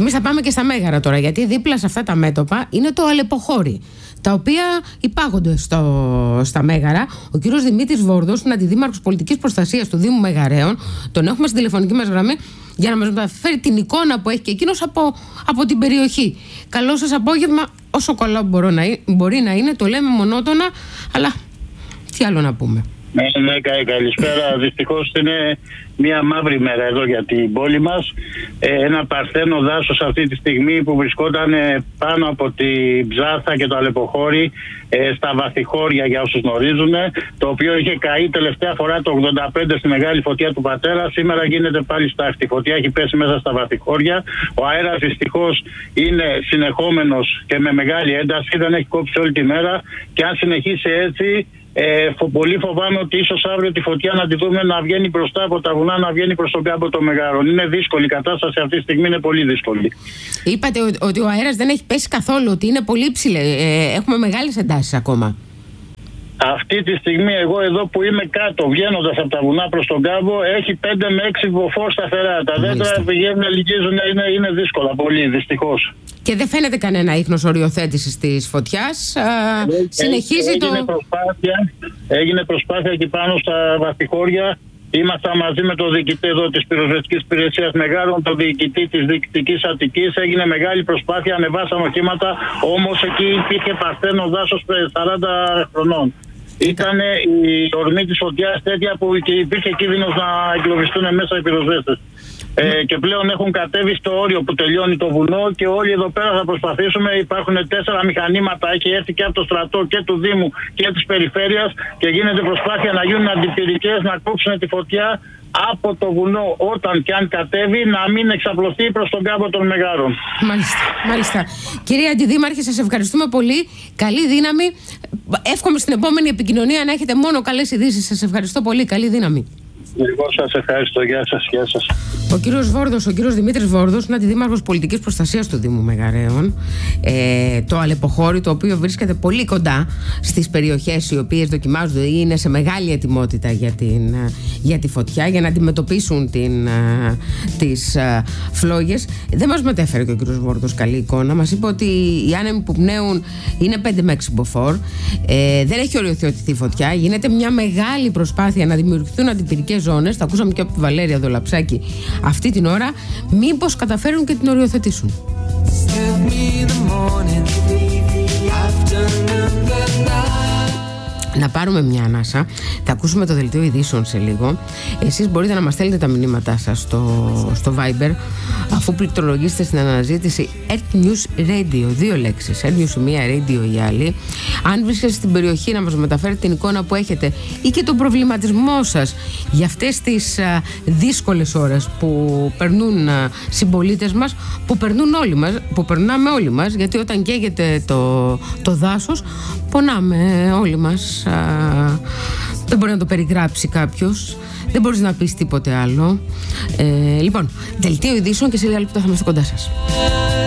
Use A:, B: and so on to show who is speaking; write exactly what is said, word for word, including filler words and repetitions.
A: Εμείς θα πάμε και στα Μέγαρα τώρα, γιατί δίπλα σε αυτά τα μέτωπα είναι το Αλεποχώρι, τα οποία υπάγονται στο, στα Μέγαρα. Ο κύριος Δημήτρης Βόρδος είναι αντιδήμαρχος πολιτικής προστασίας του Δήμου Μεγαρέων. Τον έχουμε στην τηλεφωνική μας γραμμή για να μας μεταφέρει την εικόνα που έχει και εκείνος από, από την περιοχή. Καλό σας απόγευμα, όσο καλό μπορεί να, μπορεί να είναι, το λέμε μονότονα, αλλά τι άλλο να πούμε.
B: Ναι, ναι, καλησπέρα. Δυστυχώς είναι μια μαύρη μέρα εδώ για την πόλη μας. Ε, ένα παρθένο δάσος αυτή τη στιγμή που βρισκόταν πάνω από την Ψάθα και το Αλεποχώρι, ε, στα Βαθυχώρια για όσους γνωρίζουν, το οποίο είχε καεί τελευταία φορά το ογδόντα πέντε στη μεγάλη φωτιά του πατέρα. Σήμερα γίνεται πάλι στάχτη. Η φωτιά έχει πέσει μέσα στα Βαθυχώρια. Ο αέρας δυστυχώς είναι συνεχόμενος και με μεγάλη ένταση, δεν έχει κόψει όλη τη μέρα, και αν συνεχίσει έτσι, Ε, φο, πολύ φοβάμαι ότι ίσως αύριο τη φωτιά να τη δούμε να βγαίνει μπροστά από τα βουνά, να βγαίνει προς τον κάμπο των Μεγάρων. Είναι δύσκολη η κατάσταση αυτή τη στιγμή, είναι πολύ δύσκολη.
A: Είπατε ότι ο αέρας δεν έχει πέσει καθόλου, ότι είναι πολύ υψηλή. Ε, έχουμε μεγάλες εντάσεις ακόμα.
B: Αυτή τη στιγμή εγώ εδώ που είμαι κάτω, βγαίνοντας από τα βουνά προς τον κάμπο, έχει πέντε με έξι μποφόρ σταθερά. Τα δέντρα πηγαίνουν, λυγίζουν, είναι, είναι δύσκολα πολύ, δυστυχώς.
A: Και δεν φαίνεται κανένα ίχνος οριοθέτησης της φωτιάς. Ε, συνεχίζει έγινε
B: το... Προσπάθεια, έγινε προσπάθεια εκεί πάνω στα Βαθυχώρια. Ήμασταν μαζί με τον διοικητή εδώ της πυροσβεστικής υπηρεσίας Μεγάρων, τον διοικητή της διοικητικής Αττικής. Έγινε μεγάλη προσπάθεια, ανεβάσαμε οχήματα, όμως εκεί υπήρχε παρθένο δάσος σαράντα χρονών. Ήταν η ορμή της φωτιάς τέτοια που υπήρχε κίνδυνος να εγκλωβιστούν μέσα οι πυροσβέστες. Ε, και πλέον έχουν κατέβει στο όριο που τελειώνει το βουνό και όλοι εδώ πέρα θα προσπαθήσουμε. Υπάρχουν τέσσερα μηχανήματα, έχει έρθει και από το στρατό και του Δήμου και της περιφέρειας και γίνεται προσπάθεια να γίνουν αντιπυρικές, να κόψουν τη φωτιά από το βουνό όταν και αν κατέβει, να μην εξαπλωθεί προς τον κάμπο των Μεγάρων.
A: Μάλιστα, μάλιστα. Κυρία Αντιδήμαρχε, σας ευχαριστούμε πολύ. Καλή δύναμη. Εύχομαι στην επόμενη επικοινωνία να έχετε μόνο καλές ειδήσεις. Σας ευχαριστώ πολύ. Καλή δύναμη.
B: Εγώ σας ευχαριστώ. Γεια σας. Γεια σας.
A: Ο κύριος Βόρδος, ο κύριος Δημήτρης Βόρδος, είναι αντιδήμαρχος πολιτικής προστασίας του Δήμου Μεγαρέων. Ε, το Αλεποχώρι, το οποίο βρίσκεται πολύ κοντά στις περιοχές οι οποίες δοκιμάζονται ή είναι σε μεγάλη ετοιμότητα για, την, για τη φωτιά, για να αντιμετωπίσουν την, τις φλόγες. Δεν μας μετέφερε και ο κύριος Βόρδος καλή εικόνα. Μας είπε ότι οι άνεμοι που πνέουν είναι πέντε με έξι μποφόρ. Ε, δεν έχει οριοθετηθεί η φωτιά. Γίνεται μια μεγάλη προσπάθεια να δημιουργηθούν αντιπυρικές ζώνες. Τα ακούσαμε και από τη Βαλέρια Δολαψάκη αυτή την ώρα. Μήπως καταφέρουν και την οριοθετήσουν. Να πάρουμε μια ανάσα. Θα ακούσουμε το δελτίο ειδήσεων σε λίγο. Εσείς μπορείτε να μας στέλνετε τα μηνύματά σας στο, στο Viber, αφού πληκτρολογήσετε στην αναζήτηση Earth News Radio. Δύο λέξεις. Earth News η μία, Radio η άλλη. Αν βρίσκεστε στην περιοχή, να μας μεταφέρετε την εικόνα που έχετε ή και τον προβληματισμό σας για αυτές τις α, δύσκολες ώρες που περνούν α, συμπολίτες μας, που περνούν όλοι μας, που περνάμε όλοι μας, γιατί όταν καίγεται το, το δάσος, πονάμε όλοι μας. Α, δεν μπορεί να το περιγράψει κάποιος, δεν μπορείς να πεις τίποτε άλλο. Ε, λοιπόν, δελτίο ειδήσεων και σε λίγα λεπτά θα είμαστε κοντά σας.